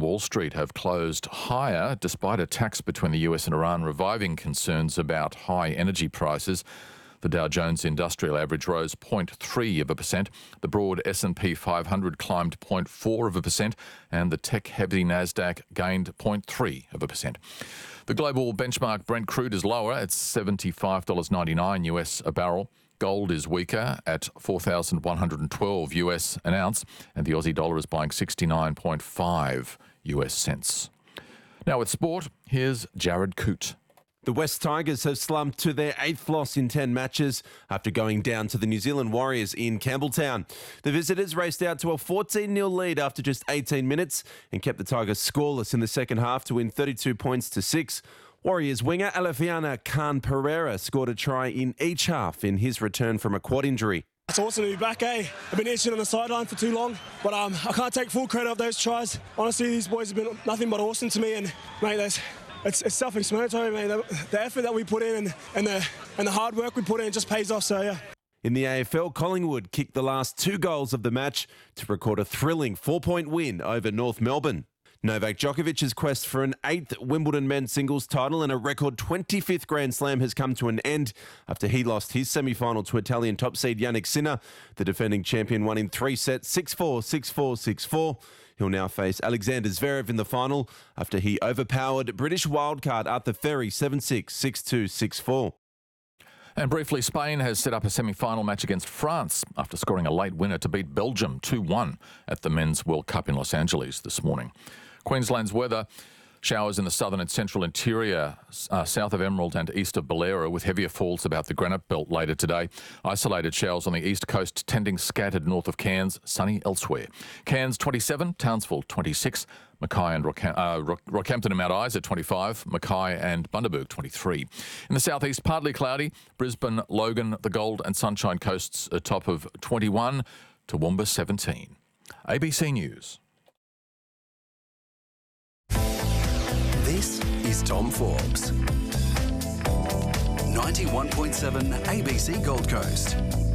Wall Street have closed higher despite attacks between the US and Iran reviving concerns about high energy prices. The Dow Jones Industrial Average rose 0.3%. The broad S&P 500 climbed 0.4%, and the tech-heavy Nasdaq gained 0.3%. The global benchmark Brent crude is lower at $75.99 US a barrel. Gold is weaker at $4,112 US an ounce, and the Aussie dollar is buying 69.5 US cents. Now with sport, here's Jared Coote. The West Tigers have slumped to their 8th loss in 10 matches after going down to the New Zealand Warriors in Campbelltown. The visitors raced out to a 14-0 lead after just 18 minutes and kept the Tigers scoreless in the second half to win 32 points to 6. Warriors winger Alefiana Khan Pereira scored a try in each half in his return from a quad injury. It's awesome to be back, eh? I've been itching on the sideline for too long, but I can't take full credit of those tries. Honestly, these boys have been nothing but awesome to me, and mate, it's self-explanatory, mate. The effort that we put in and the hard work we put in just pays off, so yeah. In the AFL, Collingwood kicked the last 2 goals of the match to record a thrilling 4-point win over North Melbourne. Novak Djokovic's quest for an 8th Wimbledon men's singles title and a record 25th Grand Slam has come to an end after he lost his semi-final to Italian top seed Jannik Sinner. The defending champion won in 3 sets, 6-4, 6-4, 6-4. He'll now face Alexander Zverev in the final after he overpowered British wildcard Arthur Ferry 7-6, 6-2, 6-4. And briefly, Spain has set up a semi-final match against France after scoring a late winner to beat Belgium 2-1 at the Men's World Cup in Los Angeles this morning. Queensland's weather: showers in the southern and central interior, south of Emerald and east of Baleara, with heavier falls about the Granite Belt later today. Isolated showers on the east coast, tending scattered north of Cairns, sunny elsewhere. Cairns 27, Townsville 26, Mackay and Rockhampton and Mount Isa 25, Mackay and Bundaberg 23. In the southeast, partly cloudy. Brisbane, Logan, the Gold and Sunshine Coasts a top of 21, Toowoomba 17. ABC News. This is Tom Forbes. 91.7 ABC Gold Coast.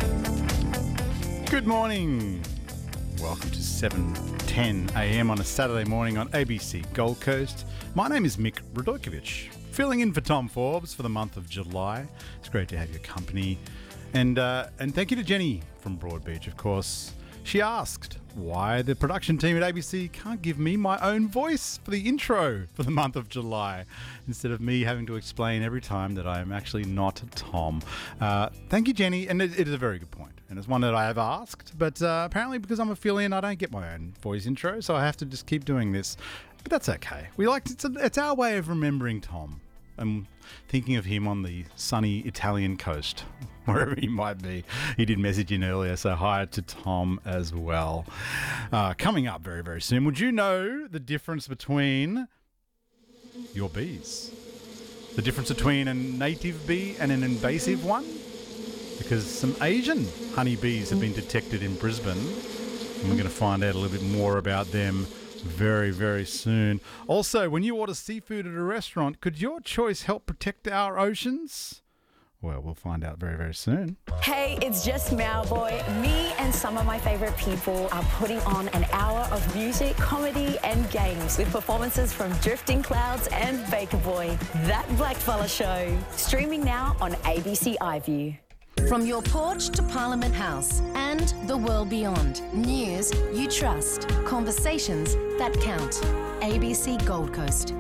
Good morning. Welcome to 7:10 a.m. on a Saturday morning on ABC Gold Coast. My name is Mick Radojkovic, filling in for Tom Forbes for the month of July. It's great to have your company. And thank you to Jenny from Broadbeach, of course. She asked why the production team at ABC can't give me my own voice for the intro for the month of July, instead of me having to explain every time that I am actually not Tom. Thank you, Jenny, and it is a very good point, and it's one that I have asked, but apparently because I'm a fill-in, I don't get my own voice intro, so I have to just keep doing this. But that's okay. It's our way of remembering Tom. I'm thinking of him on the sunny Italian coast, wherever he might be. He did message in earlier, so hi to Tom as well. Coming up very, very soon, would you know the difference between your bees? The difference between a native bee and an invasive one? Because some Asian honeybees have been detected in Brisbane, and we're going to find out a little bit more about them very, very soon. Also, when you order seafood at a restaurant, could your choice help protect our oceans? Well, we'll find out very, very soon. Hey, it's just Mowboy. Me and some of my favourite people are putting on an hour of music, comedy and games with performances from Drifting Clouds and Baker Boy. That Blackfella Show. Streaming now on ABC iView. From your porch to Parliament House and the world beyond. News you trust. Conversations that count. ABC Gold Coast.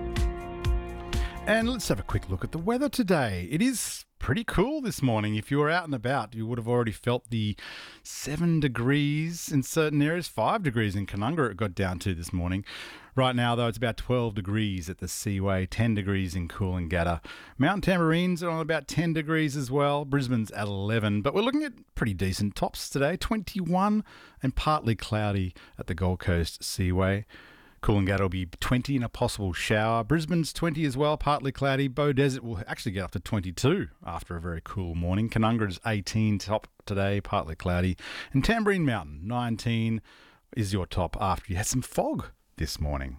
And let's have a quick look at the weather today. It is pretty cool this morning. If you were out and about, you would have already felt the 7 degrees in certain areas, 5 degrees in Canungra it got down to this morning. Right now, though, it's about 12 degrees at the Seaway, 10 degrees in Coolangatta. Mount Tamarines are on about 10 degrees as well. Brisbane's at 11, but we're looking at pretty decent tops today, 21 and partly cloudy at the Gold Coast Seaway. Coolangatta will be 20 and a possible shower. Brisbane's 20 as well, partly cloudy. Beaudesert will actually get up to 22 after a very cool morning. Canungra's 18 top today, partly cloudy. And Tamborine Mountain, 19 is your top after you had some fog this morning.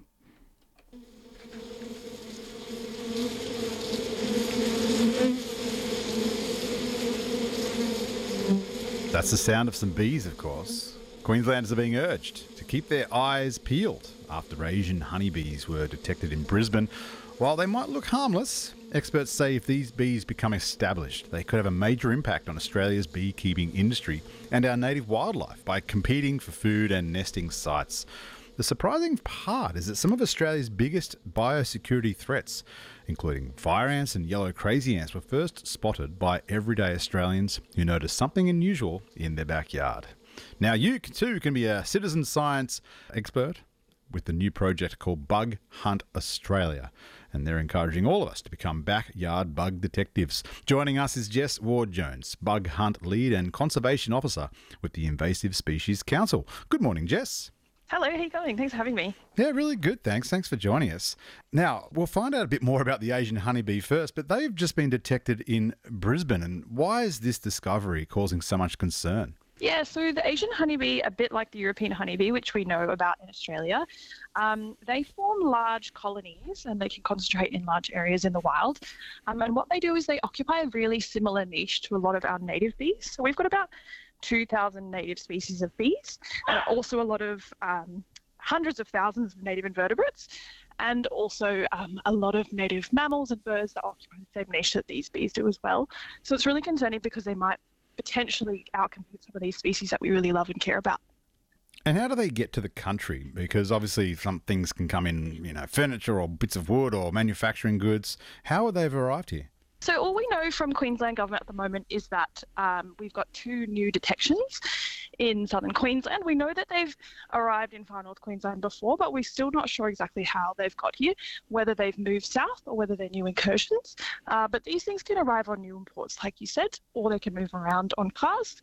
That's the sound of some bees, of course. Queenslanders are being urged to keep their eyes peeled after Asian honeybees were detected in Brisbane. While they might look harmless, experts say if these bees become established, they could have a major impact on Australia's beekeeping industry and our native wildlife by competing for food and nesting sites. The surprising part is that some of Australia's biggest biosecurity threats, including fire ants and yellow crazy ants, were first spotted by everyday Australians who noticed something unusual in their backyard. Now you too can be a citizen science expert with the new project called Bug Hunt Australia, and they're encouraging all of us to become backyard bug detectives. Joining us is Jess Ward-Jones, Bug Hunt Lead and Conservation Officer with the Invasive Species Council. Good morning, Jess. Hello, how are you going? Thanks for having me. Yeah, really good, thanks. Thanks for joining us. Now, we'll find out a bit more about the Asian honeybee first, but they've just been detected in Brisbane, and why is this discovery causing so much concern? Yeah, so the Asian honeybee, a bit like the European honeybee, which we know about in Australia, they form large colonies and they can concentrate in large areas in the wild. And what they do is they occupy a really similar niche to a lot of our native bees. So we've got about 2,000 native species of bees, and also a lot of hundreds of thousands of native invertebrates, and also a lot of native mammals and birds that occupy the same niche that these bees do as well. So it's really concerning because they might potentially outcompete some of these species that we really love and care about. And how do they get to the country? Because obviously some things can come in, furniture or bits of wood or manufacturing goods. How have they arrived here? So all we know from Queensland Government at the moment is that we've got 2 new detections in southern Queensland. We know that they've arrived in far north Queensland before, but we're still not sure exactly how they've got here, whether they've moved south or whether they're new incursions. But these things can arrive on new imports, like you said, or they can move around on cars.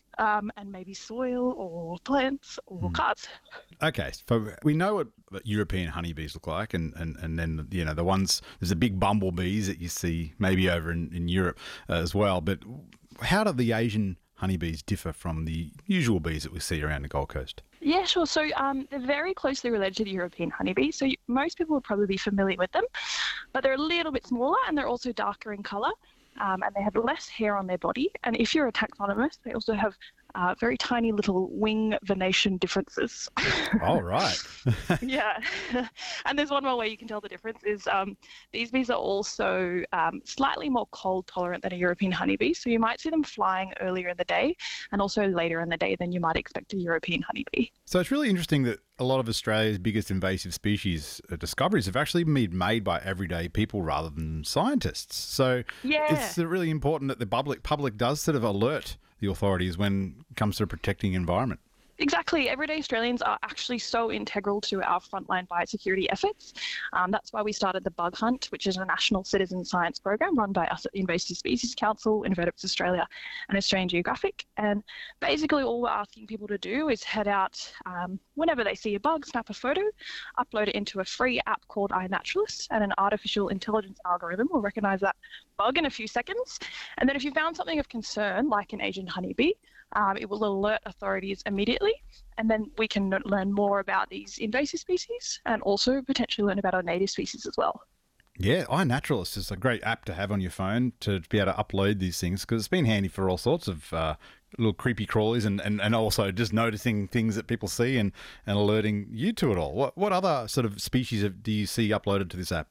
And maybe soil or plants or cars. Okay, so we know what European honeybees look like, and then the ones, there's the big bumblebees that you see maybe over in Europe as well. But how do the Asian honeybees differ from the usual bees that we see around the Gold Coast? Yeah, sure. So they're very closely related to the European honeybee. So most people would probably be familiar with them, but they're a little bit smaller and they're also darker in colour. And they have less hair on their body. And if you're a taxonomist, they also have very tiny little wing venation differences. All right. Yeah. And there's one more way you can tell the difference is these bees are also slightly more cold tolerant than a European honeybee. So you might see them flying earlier in the day and also later in the day than you might expect a European honeybee. So it's really interesting that a lot of Australia's biggest invasive species discoveries have actually been made by everyday people rather than scientists. So it's really important that the public does sort of alert the authorities when it comes to protecting the environment. Exactly. Everyday Australians are actually so integral to our frontline biosecurity efforts. That's why we started the Bug Hunt, which is a national citizen science program run by us at the Invasive Species Council, Invertebrates Australia and Australian Geographic. And basically all we're asking people to do is head out whenever they see a bug, snap a photo, upload it into a free app called iNaturalist, and an artificial intelligence algorithm will recognise that bug in a few seconds. And then if you found something of concern, like an Asian honeybee, it will alert authorities immediately, and then we can learn more about these invasive species and also potentially learn about our native species as well. Yeah, iNaturalist is a great app to have on your phone to be able to upload these things, because it's been handy for all sorts of little creepy crawlies and also just noticing things that people see and alerting you to it all. What other sort of species do you see uploaded to this app?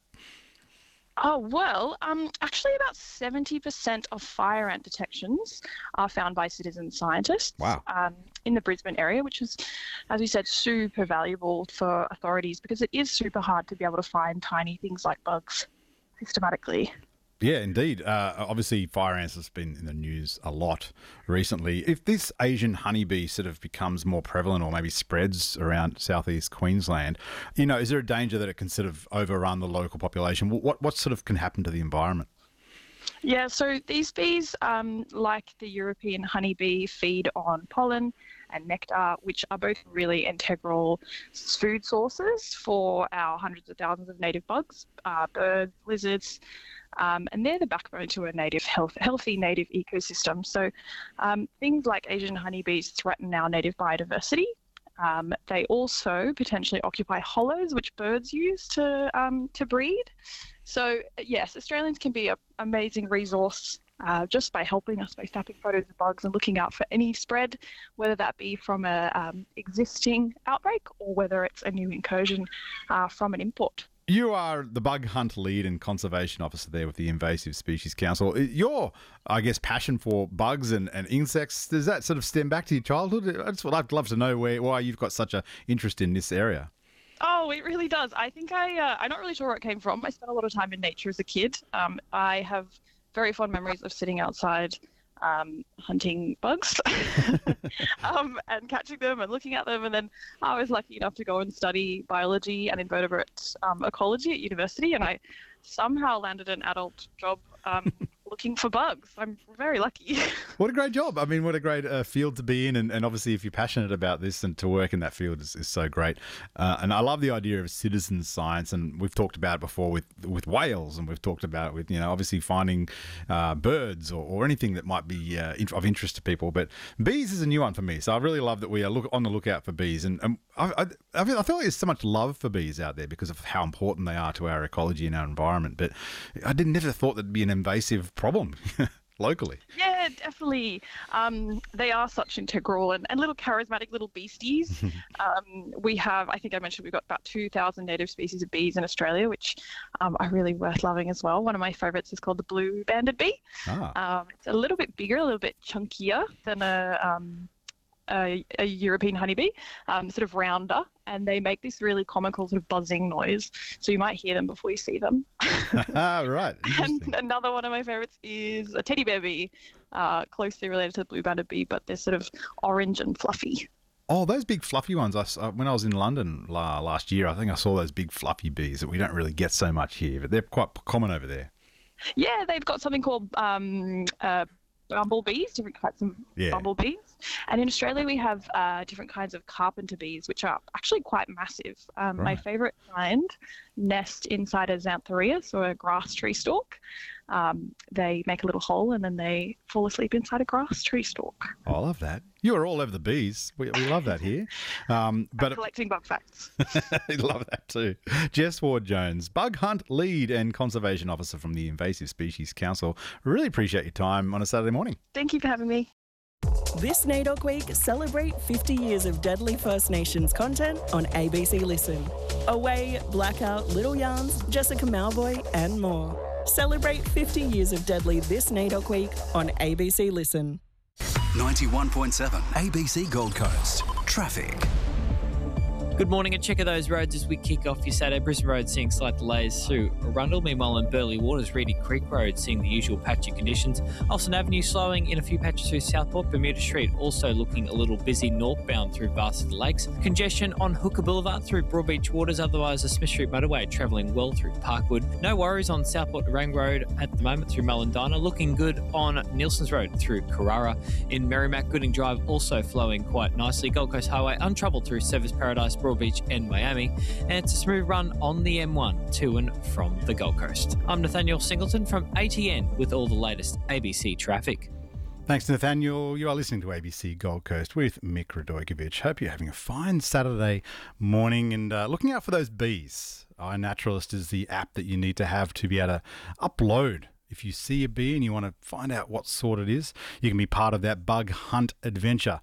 Oh, well, actually about 70% of fire ant detections are found by citizen scientists. Wow. In the Brisbane area, which is, as we said, super valuable for authorities because it is super hard to be able to find tiny things like bugs systematically. Yeah, indeed. Obviously, fire ants has been in the news a lot recently. If this Asian honeybee sort of becomes more prevalent or maybe spreads around southeast Queensland, is there a danger that it can sort of overrun the local population? What sort of can happen to the environment? Yeah, so these bees, like the European honeybee, feed on pollen and nectar, which are both really integral food sources for our hundreds of thousands of native bugs, birds, lizards, and they're the backbone to a healthy native ecosystem. So things like Asian honeybees threaten our native biodiversity. They also potentially occupy hollows, which birds use to breed. So yes, Australians can be an amazing resource just by helping us by snapping photos of bugs and looking out for any spread, whether that be from a existing outbreak or whether it's a new incursion from an import. You are the bug hunt lead and conservation officer there with the Invasive Species Council. Your, I guess, passion for bugs and insects, does that sort of stem back to your childhood? I'd love to know why you've got such an interest in this area. Oh, it really does. I think I'm not really sure where it came from. I spent a lot of time in nature as a kid. I have very fond memories of sitting outside hunting bugs and catching them and looking at them. And then I was lucky enough to go and study biology and invertebrate ecology at university. And I somehow landed an adult job looking for bugs. I'm very lucky. What a great job. I mean, what a great field to be in. And obviously, if you're passionate about this and to work in that field is so great. And I love the idea of citizen science. And we've talked about it before with whales, and we've talked about it with, obviously finding birds or anything that might be of interest to people. But bees is a new one for me. So I really love that we are on the lookout for bees. And I feel like there's so much love for bees out there because of how important they are to our ecology and our environment. But I never thought there'd be an invasive problem locally. Yeah, definitely. They are such integral and little charismatic little beasties. We have, I think I mentioned, we've got about 2,000 native species of bees in Australia, which are really worth loving as well. One of my favourites is called the blue-banded bee. It's a little bit bigger, a little bit chunkier than a European honeybee, sort of rounder, and they make this really comical sort of buzzing noise. So you might hear them before you see them. Right. And another one of my favorites is a teddy bear bee, closely related to the blue-banded bee, but they're sort of orange and fluffy. Oh, those big fluffy ones. When I was in London last year, I think I saw those big fluffy bees that we don't really get so much here, but they're quite common over there. Yeah, they've got something called bumblebees, different types of bumblebees. And in Australia, we have different kinds of carpenter bees, which are actually quite massive. Right. My favourite kind nest inside a xanthorrhea, so a grass tree stalk. They make a little hole and then they fall asleep inside a grass tree stalk. Oh, I love that. You are all over the bees. We love that here. But collecting bug facts. I love that too. Jess Ward-Jones, Bug Hunt Lead and Conservation Officer from the Invasive Species Council. Really appreciate your time on a Saturday morning. Thank you for having me. This NAIDOC Week, celebrate 50 years of deadly First Nations content on ABC Listen. Away, Blackout, Little Yarns, Jessica Mauboy and more. Celebrate 50 years of deadly this NAIDOC Week on ABC Listen. 91.7 ABC Gold Coast. Traffic. Good morning. A check of those roads as we kick off your Saturday. Brisbane Road seeing slight delays through Arundel. Meanwhile, in Burleigh Waters, Reedy Creek Road seeing the usual patchy conditions. Austin Avenue slowing in a few patches through Southport. Bermuda Street also looking a little busy northbound through Varsity Lakes. Congestion on Hooker Boulevard through Broadbeach Waters. Otherwise, the Smith Street motorway travelling well through Parkwood. No worries on Southport to Rang Road at the moment through Mullendina. Looking good on Nielsen's Road through Carrara. In Merrimack, Gooding Drive also flowing quite nicely. Gold Coast Highway untroubled through Service Paradise, Broadbeach and Miami, and it's a smooth run on the M1 to and from the Gold Coast. I'm Nathaniel Singleton from ATN with all the latest ABC traffic. Thanks, Nathaniel. You are listening to ABC Gold Coast with Mick Radojkovic. Hope you're having a fine Saturday morning and looking out for those bees. iNaturalist is the app that you need to have to be able to upload. If you see a bee and you want to find out what sort it is, you can be part of that bug hunt adventure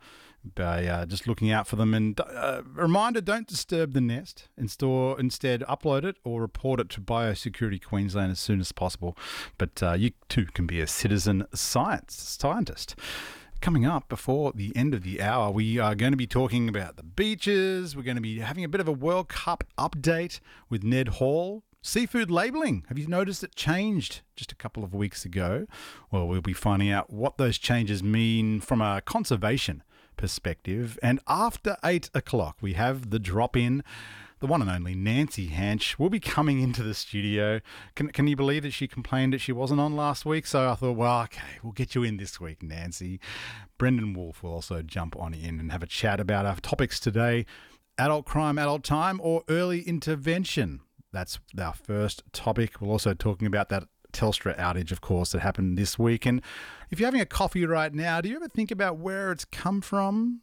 by just looking out for them. And reminder, don't disturb the nest. Instead, upload it or report it to Biosecurity Queensland as soon as possible. But you too can be a citizen scientist. Coming up before the end of the hour, we are going to be talking about the beaches. We're going to be having a bit of a World Cup update with Ned Hall. Seafood labelling. Have you noticed it changed just a couple of weeks ago? Well, we'll be finding out what those changes mean from a conservation perspective. And after 8 o'clock, we have the drop-in. The one and only Nancy Hanch will be coming into the studio. Can you believe that she complained that she wasn't on last week? So I thought, well, okay, we'll get you in this week, Nancy. Brendan Wolfe will also jump on in and have a chat about our topics today. Adult crime, adult time, or early intervention. That's our first topic. We're also talking about that Telstra outage, of course, that happened this week. And if you're having a coffee right now, do you ever think about where it's come from?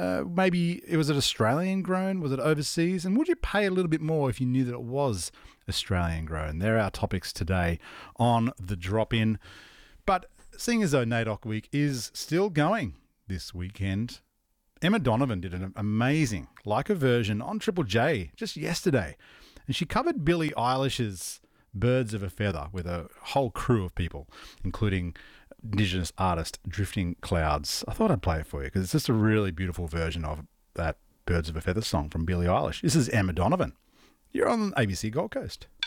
Maybe was it Australian grown? Was it overseas? And would you pay a little bit more if you knew that it was Australian grown? They're our topics today on The Drop-In. But seeing as though NAIDOC Week is still going this weekend, Emma Donovan did an amazing Like a version on Triple J just yesterday. And she covered Billie Eilish's Birds of a Feather with a whole crew of people, including Indigenous artist Drifting Clouds. I thought I'd play it for you because it's just a really beautiful version of that Birds of a Feather song from Billie Eilish. This is Emma Donovan. You're on ABC Gold Coast.